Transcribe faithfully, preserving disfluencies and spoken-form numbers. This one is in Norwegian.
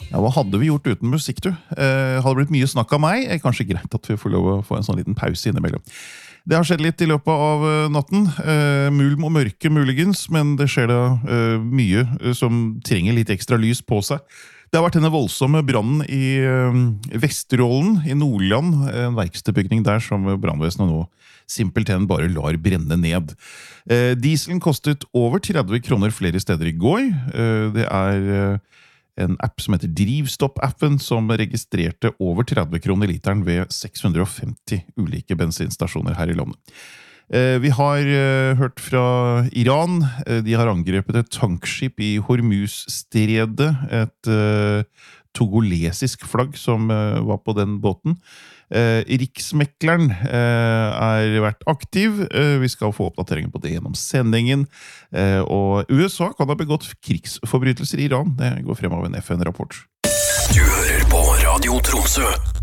Ja, hva hadde vi gjort uten musikk, du? Eh, hadde det blitt mye snakk av meg? Er kanskje greit at vi får lov å få en sånn liten pause innimellom. Det har skjedd litt i løpet av eh, natten. Eh, mulm og mørke muligens, men det skjer da eh, mye eh, som trenger litt ekstra lys på seg. Det har vært denne voldsomme brannen i eh, Vesterålen i Nordland, en verkstedbygning der som brannvesenet nå simpelthen bare lar brenne ned. Eh, dieselen kostet over tretti kroner flere steder i går. Eh, det er eh, en app som heter Drivstopp-appen, som registrerte over tretti kroner literen ved seks hundre og femti ulike bensinstasjoner her i landet. Vi har hørt fra Iran. De har angrepet et tankskip i Hormuz-stredet, et togolesisk flagg som var på den båten. Riksmekleren er vært aktiv. Vi skal få oppdateringer på det gjennom sendingen. Og U S A kan ha begått krigsforbrytelser i Iran. Det går frem av en F N-rapport. Du hører på Radio Tromsø.